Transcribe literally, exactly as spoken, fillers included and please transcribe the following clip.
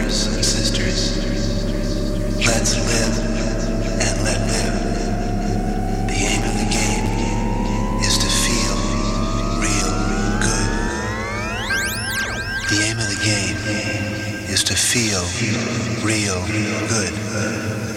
brothers and sisters, let's live and let live. The aim of the game is to feel real good. The aim of the game is to feel real good.